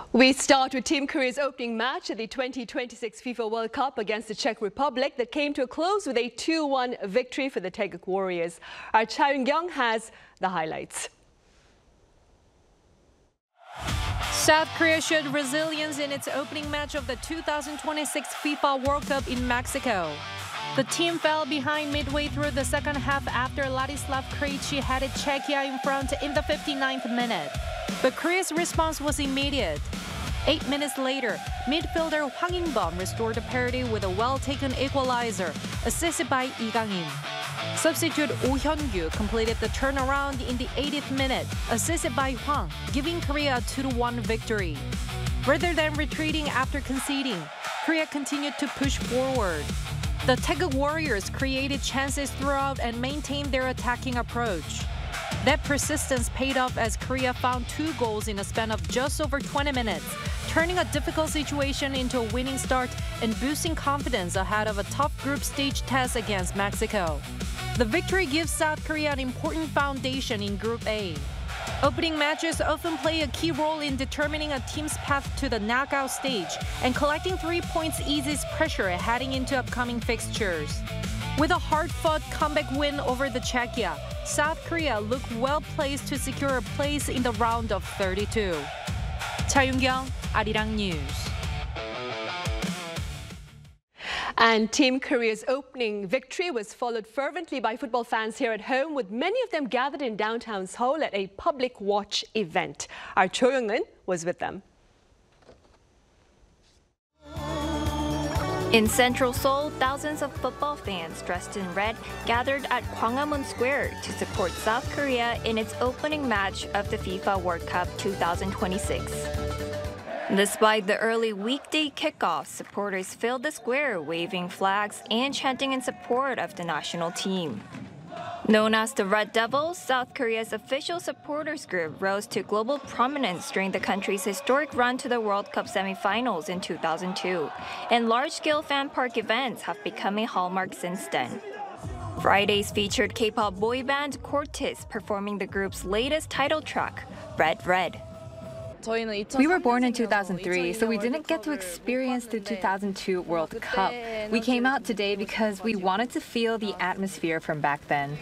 We start with Team Korea's opening match at the 2026 FIFA World Cup against the Czech Republic that came to a close with a 2-1 victory for the Taeguk Warriors. Our Cha Yoon-kyung has the highlights. South Korea showed resilience in its opening match of the 2026 FIFA World Cup in Mexico. The team fell behind midway through the second half after Ladislav Krejci headed Czechia in front in the 59th minute. But Korea's response was immediate. 8 minutes later, midfielder Hwang In-beom restored the parity with a well-taken equalizer, assisted by Lee Kang-in. Substitute Oh Hyun-kyu completed the turnaround in the 80th minute, assisted by Hwang, giving Korea a 2-1 victory. Rather than retreating after conceding, Korea continued to push forward. The Taeguk Warriors created chances throughout and maintained their attacking approach. That persistence paid off as Korea found 2 goals in a span of just over 20 minutes, turning a difficult situation into a winning start and boosting confidence ahead of a tough group stage test against Mexico. The victory gives South Korea an important foundation in Group A. Opening matches often play a key role in determining a team's path to the knockout stage, and collecting 3 points eases pressure heading into upcoming fixtures. With a hard-fought comeback win over the Czechia, South Korea looked well-placed to secure a place in the round of 32. Cha Yoon-kyung, Arirang News. And Team Korea's opening victory was followed fervently by football fans here at home, with many of them gathered in downtown Seoul at a public watch event. Our Cho Young-min was with them. In central Seoul, thousands of football fans dressed in red gathered at Gwanghwamun Square to support South Korea in its opening match of the FIFA World Cup 2026. Despite the early weekday kickoff, supporters filled the square waving flags and chanting in support of the national team. Known as the Red Devils, South Korea's official supporters group rose to global prominence during the country's historic run to the World Cup semifinals in 2002, and large-scale fan park events have become a hallmark since then. Fridays featured K-pop boy band Cortis performing the group's latest title track, Red Red. We were born in 2003, so we didn't get to experience the 2002 World Cup. We came out today because we wanted to feel the atmosphere from back then.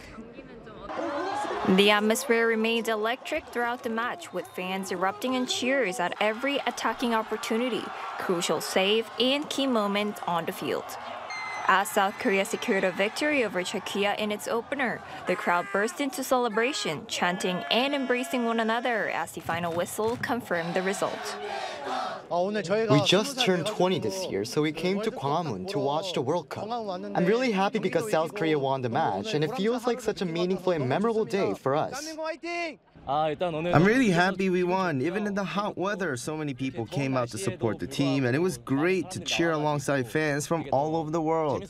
The atmosphere remained electric throughout the match, with fans erupting in cheers at every attacking opportunity, crucial save, and key moment on the field. As South Korea secured a victory over Czechia in its opener, the crowd burst into celebration, chanting and embracing one another as the final whistle confirmed the result. We just turned 20 this year, so we came to Gwanghwamun to watch the World Cup. I'm really happy because South Korea won the match, and it feels like such a meaningful and memorable day for us. I'm really happy we won. Even in the hot weather, so many people came out to support the team, and it was great to cheer alongside fans from all over the world.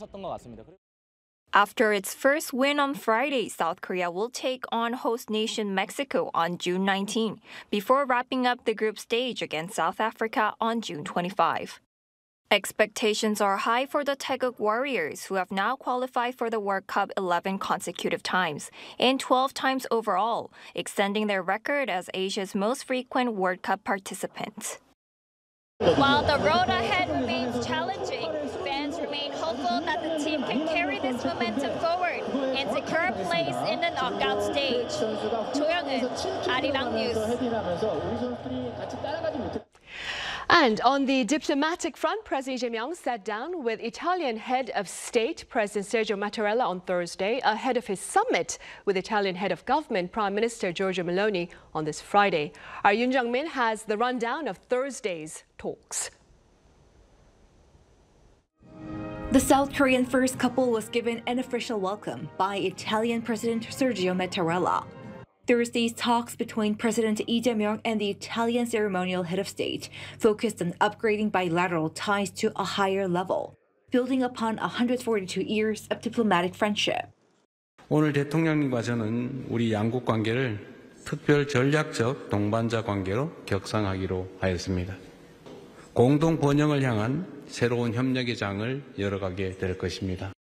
After its first win on Friday, South Korea will take on host nation Mexico on June 19, before wrapping up the group stage against South Africa on June 25. Expectations are high for the Taeguk Warriors, who have now qualified for the World Cup 11 consecutive times and 12 times overall, extending their record as Asia's most frequent World Cup participants. While the road ahead remains challenging, fans remain hopeful that the team can carry this momentum forward and secure a place in the knockout stage. Cho Young-min, Arirang News. And on the diplomatic front, President Lee Jae-myung sat down with Italian head of state, President Sergio Mattarella, on Thursday, ahead of his summit with Italian head of government, Prime Minister Giorgia Meloni, on this Friday. Our Yoon Jung-min has the rundown of Thursday's talks. The South Korean first couple was given an official welcome by Italian President Sergio Mattarella. Thursday's talks between President Lee Jae-myung and the Italian ceremonial head of state focused on upgrading bilateral ties to a higher level, building upon 142 years of diplomatic friendship. 오늘 대통령님과 저는 우리 양국 관계를 특별 전략적 동반자 관계로 격상하기로 하였습니다. 공동 번영을 향한 새로운 협력의 장을 열어가게 될 것입니다.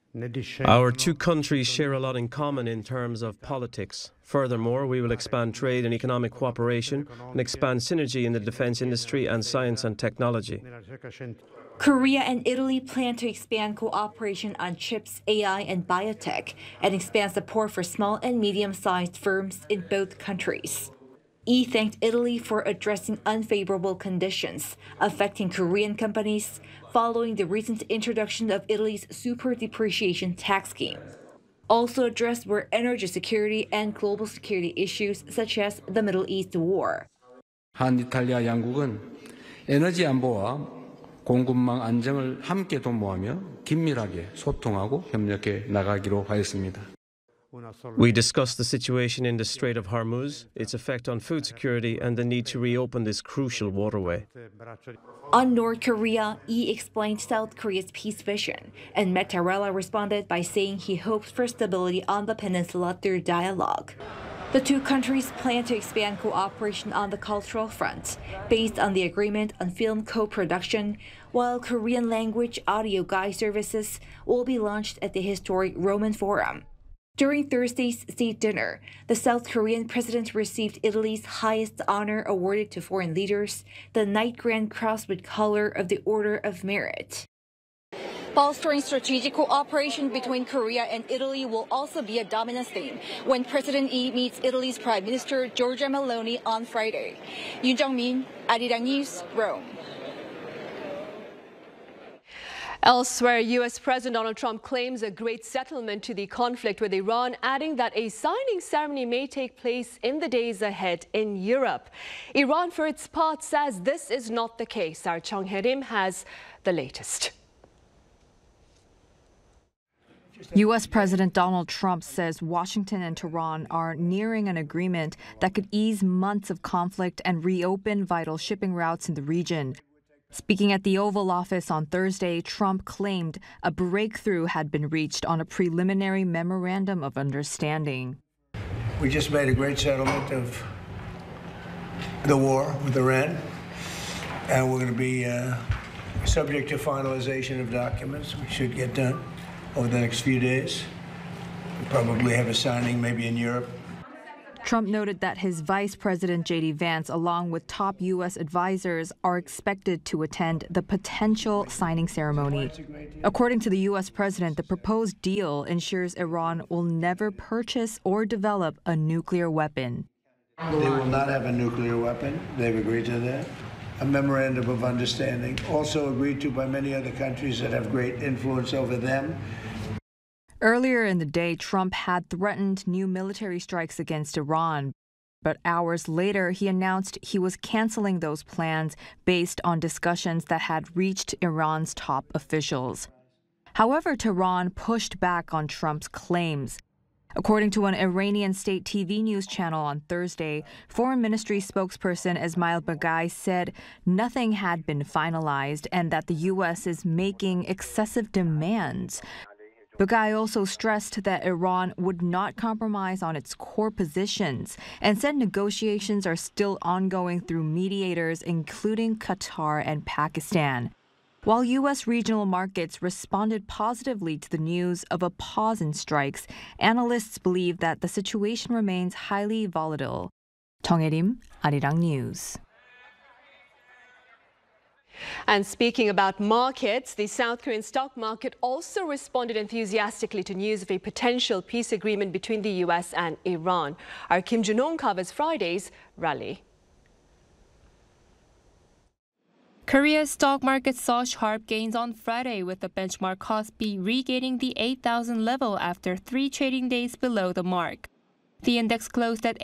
Our two countries share a lot in common in terms of politics. Furthermore, we will expand trade and economic cooperation and expand synergy in the defense industry and science and technology. Korea and Italy plan to expand cooperation on chips, AI, and biotech, and expand support for small and medium-sized firms in both countries. Yi thanked Italy for addressing unfavorable conditions affecting Korean companies following the recent introduction of Italy's super depreciation tax scheme. Also addressed were energy security and global security issues such as the Middle East war. 한 이탈리아 양국은 에너지 안보와 공급망 안정을 함께 도모하며 긴밀하게 소통하고 협력해 나가기로 하였습니다. We discussed the situation in the Strait of Hormuz, its effect on food security, and the need to reopen this crucial waterway. On North Korea, Yi explained South Korea's peace vision, and Mattarella responded by saying he hopes for stability on the peninsula through dialogue. The two countries plan to expand cooperation on the cultural front, based on the agreement on film co-production, while Korean language audio guide services will be launched at the historic Roman Forum. During Thursday's state dinner, the South Korean president received Italy's highest honor awarded to foreign leaders, the Knight Grand Cross with Color of the Order of Merit. Bolstering strategic cooperation between Korea and Italy will also be a dominant theme when President Yi meets Italy's Prime Minister Giorgia Meloni on Friday. Yoon Jung-min, Arirang News, Rome. Elsewhere, U.S. President Donald Trump claims a great settlement to the conflict with Iran, adding that a signing ceremony may take place in the days ahead in Europe. Iran, for its part, says this is not the case. Our Chung Hae-rim has the latest. U.S. President Donald Trump says Washington and Tehran are nearing an agreement that could ease months of conflict and reopen vital shipping routes in the region. Speaking at the Oval Office on Thursday, Trump claimed a breakthrough had been reached on a preliminary memorandum of understanding. We just made a great settlement of the war with Iran, and we're going to be subject to finalization of documents. We should get done over the next few days. We'll probably have a signing maybe in Europe. Trump noted that his Vice President J.D. Vance, along with top U.S. advisors, are expected to attend the potential signing ceremony. According to the U.S. president, the proposed deal ensures Iran will never purchase or develop a nuclear weapon. They will not have a nuclear weapon. They've agreed to that. A memorandum of understanding, also agreed to by many other countries that have great influence over them. Earlier in the day, Trump had threatened new military strikes against Iran, but hours later he announced he was canceling those plans based on discussions that had reached Iran's top officials. However, Tehran pushed back on Trump's claims. According to an Iranian state TV news channel on Thursday, Foreign Ministry spokesperson Esmail Baghai said nothing had been finalized and that the U.S. is making excessive demands. Baghai also stressed that Iran would not compromise on its core positions and said negotiations are still ongoing through mediators, including Qatar and Pakistan. While U.S. regional markets responded positively to the news of a pause in strikes, analysts believe that the situation remains highly volatile. Chung Hae-rim, Arirang News. And speaking about markets, the South Korean stock market also responded enthusiastically to news of a potential peace agreement between the U.S. and Iran. Our Kim Jun-hong covers Friday's rally. Korea's stock market saw sharp gains on Friday, with the benchmark Kospi regaining the 8,000 level after 3 trading days below the mark. The index closed at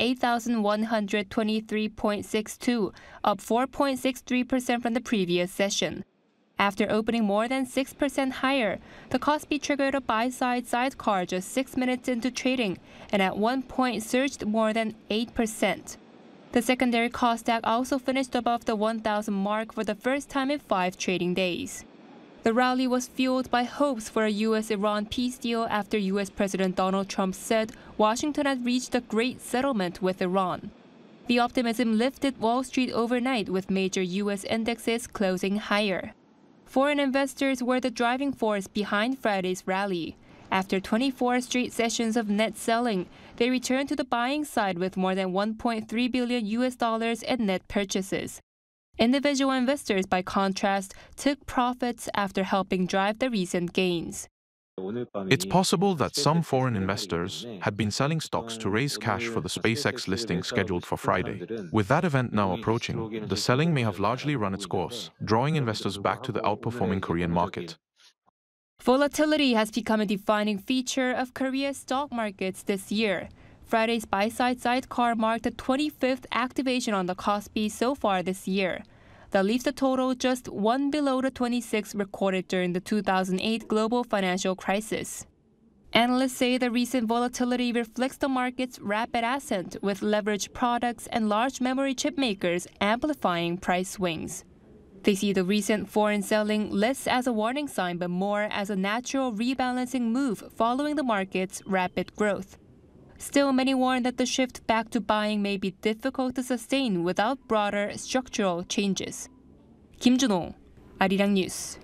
8,123.62, up 4.63% from the previous session. After opening more than 6% higher, the Kospi triggered a buy-side sidecar just 6 minutes into trading and at one point surged more than 8%. The secondary Kosdaq also finished above the 1,000 mark for the first time in 5 trading days. The rally was fueled by hopes for a U.S.-Iran peace deal after U.S. President Donald Trump said Washington had reached a great settlement with Iran. The optimism lifted Wall Street overnight, with major U.S. indexes closing higher. Foreign investors were the driving force behind Friday's rally. After 24 straight sessions of net selling, they returned to the buying side with more than $1.3 billion in net purchases. Individual investors, by contrast, took profits after helping drive the recent gains. It's possible that some foreign investors had been selling stocks to raise cash for the SpaceX listing scheduled for Friday. With that event now approaching, the selling may have largely run its course, drawing investors back to the outperforming Korean market. Volatility has become a defining feature of Korea's stock markets this year. Friday's buy-side sidecar marked the 25th activation on the Kospi so far this year. That leaves the total just one below the 26 recorded during the 2008 global financial crisis. Analysts say the recent volatility reflects the market's rapid ascent, with leveraged products and large memory chip makers amplifying price swings. They see the recent foreign selling less as a warning sign but more as a natural rebalancing move following the market's rapid growth. Still, many warn that the shift back to buying may be difficult to sustain without broader structural changes. Kim Jun-ho, Arirang News.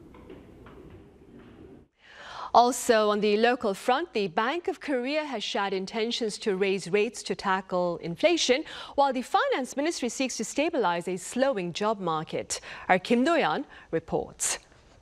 Also, on the local front, the Bank of Korea has shared intentions to raise rates to tackle inflation, while the Finance Ministry seeks to stabilize a slowing job market. Our Kim Do-yeon reports.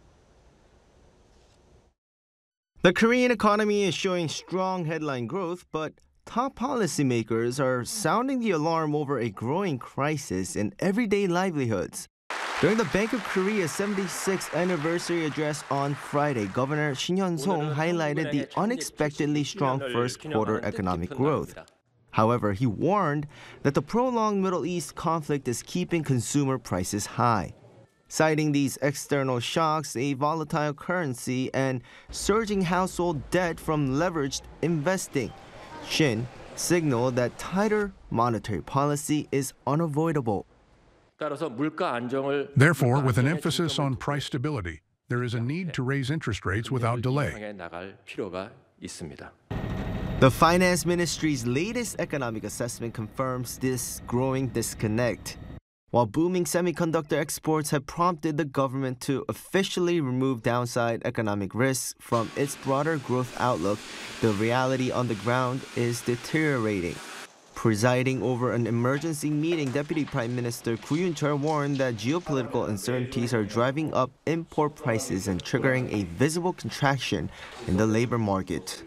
The Korean economy is showing strong headline growth, but top policymakers are sounding the alarm over a growing crisis in everyday livelihoods. During the Bank of Korea's 76th anniversary address on Friday, Governor Shin Hyun-sung highlighted the unexpectedly strong first-quarter economic growth. However, he warned that the prolonged Middle East conflict is keeping consumer prices high. Citing these external shocks, a volatile currency, and surging household debt from leveraged investing, Shin signaled that tighter monetary policy is unavoidable. Therefore, with an emphasis on price stability, there is a need to raise interest rates without delay. The Finance Ministry's latest economic assessment confirms this growing disconnect. While booming semiconductor exports have prompted the government to officially remove downside economic risks from its broader growth outlook, the reality on the ground is deteriorating. Presiding over an emergency meeting, Deputy Prime Minister Koo Yoon-chol warned that geopolitical uncertainties are driving up import prices and triggering a visible contraction in the labor market.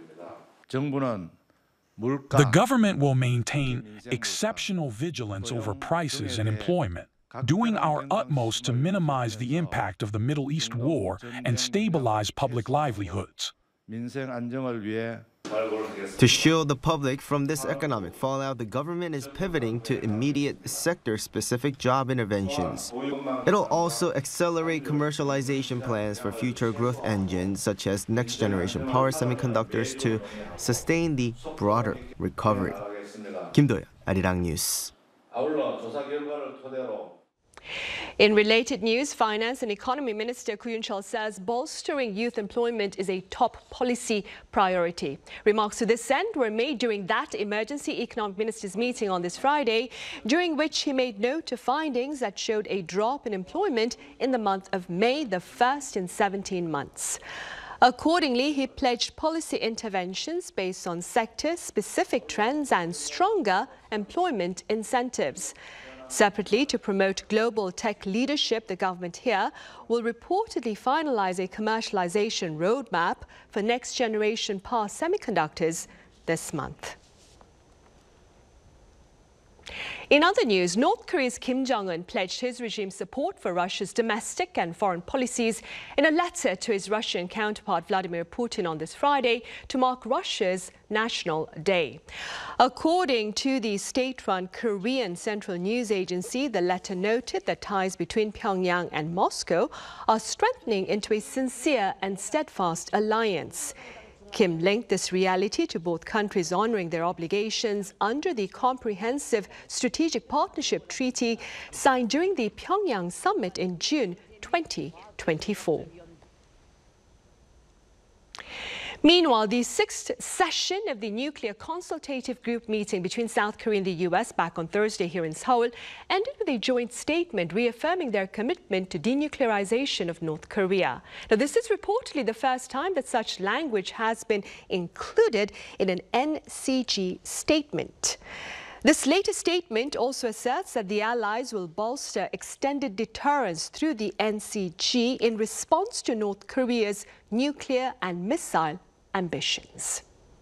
The government will maintain exceptional vigilance over prices and employment, doing our utmost to minimize the impact of the Middle East war and stabilize public livelihoods. To shield the public from this economic fallout, the government is pivoting to immediate sector-specific job interventions. It'll also accelerate commercialization plans for future growth engines, such as next-generation power semiconductors, to sustain the broader recovery. Kim Do-yeon, Arirang News. In related news, Finance and Economy Minister Koo Yoon-chol says bolstering youth employment is a top policy priority. Remarks to this end were made during that emergency economic ministers meeting on this Friday, during which he made note of findings that showed a drop in employment in the month of May, the first in 17 months. Accordingly, he pledged policy interventions based on sector-specific trends and stronger employment incentives. Separately, to promote global tech leadership, the government here will reportedly finalize a commercialization roadmap for next-generation power semiconductors this month. In other news, North Korea's Kim Jong-un pledged his regime's support for Russia's domestic and foreign policies in a letter to his Russian counterpart Vladimir Putin on this Friday to mark Russia's National Day. According to the state-run Korean Central News Agency, the letter noted that ties between Pyongyang and Moscow are strengthening into a sincere and steadfast alliance. Kim linked this reality to both countries honoring their obligations under the Comprehensive Strategic Partnership Treaty signed during the Pyongyang summit in June 2024. Meanwhile, the sixth session of the Nuclear Consultative Group meeting between South Korea and the U.S. back on Thursday here in Seoul ended with a joint statement reaffirming their commitment to denuclearization of North Korea. Now, this is reportedly the first time that such language has been included in an NCG statement. This latest statement also asserts that the allies will bolster extended deterrence through the NCG in response to North Korea's nuclear and missile ambitions.